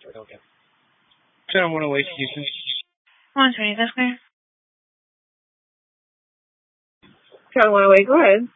Turn one away, Houston. 120, that's clear. Charlie, one away, go ahead.